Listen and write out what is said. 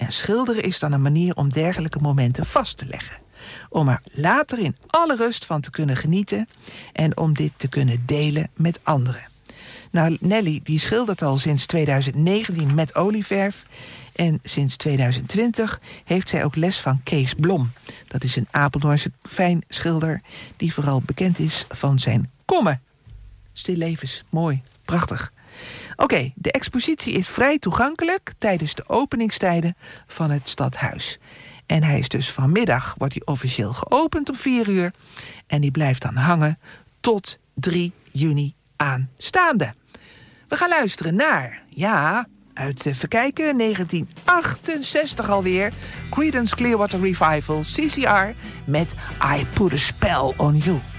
En schilderen is dan een manier om dergelijke momenten vast te leggen. Om er later in alle rust van te kunnen genieten en om dit te kunnen delen met anderen. Nou, Nelly die schildert al sinds 2019 met olieverf. En sinds 2020 heeft zij ook les van Kees Blom. Dat is een Apeldoornse fijnschilder die vooral bekend is van zijn kommen. Stillevens, mooi, prachtig. Oké, de expositie is vrij toegankelijk tijdens de openingstijden van het stadhuis. En hij is dus vanmiddag, wordt hij officieel geopend om 4:00. En die blijft dan hangen tot 3 juni aanstaande. We gaan luisteren naar, uit even kijken, 1968 alweer. Creedence Clearwater Revival, CCR, met I Put a Spell on You.